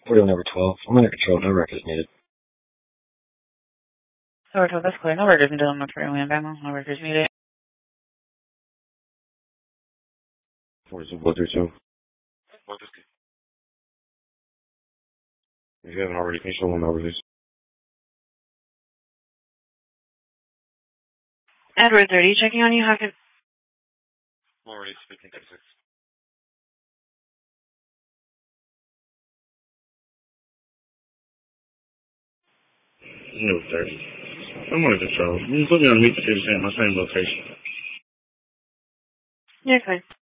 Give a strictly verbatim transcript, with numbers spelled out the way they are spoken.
forty-one over twelve. I'm under control. No records needed. Over twelve, that's clear. No records needed on the freeway in Bama. No records needed. forty-two, four three two. If you haven't already, can you show one over, please? Edward thirty, checking on you. How can... Already speaking thirty-six. No, thirty. I'm under control. You just put me on mute to see the same, my same location. Yeah, fine.